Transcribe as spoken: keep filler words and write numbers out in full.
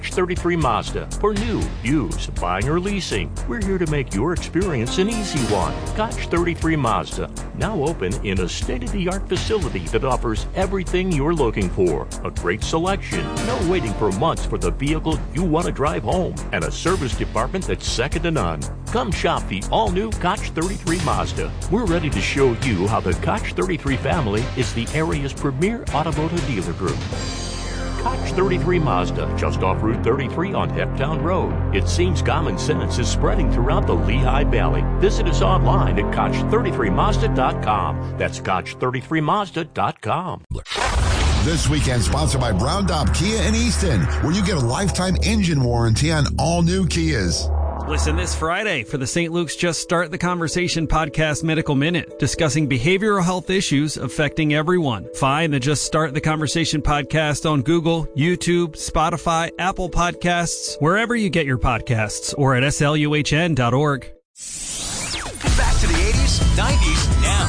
thirty-three Mazda. For new, used, buying, or leasing, we're here to make your experience an easy one. Koch thirty-three Mazda, now open in a state-of-the-art facility that offers everything you're looking for. A great selection, no waiting for months for the vehicle you want to drive home, and a service department that's second to none. Come shop the all-new Koch thirty-three Mazda. We're ready to show you how the Koch thirty-three family is the area's premier automotive dealer group. Koch thirty-three Mazda, just off Route thirty-three on Heptown Road. It seems common sense is spreading throughout the Lehigh Valley. Visit us online at Koch thirty-three Mazda dot com. That's Koch thirty-three Mazda dot com. This weekend sponsored by Brown Daub Kia in Easton, where you get a lifetime engine warranty on all new Kias. Listen this Friday for the Saint Luke's Just Start the Conversation podcast Medical Minute, discussing behavioral health issues affecting everyone. Find the Just Start the Conversation podcast on Google, YouTube, Spotify, Apple Podcasts, wherever you get your podcasts, or at S L U H N dot org. Back to the eighties, nineties, now.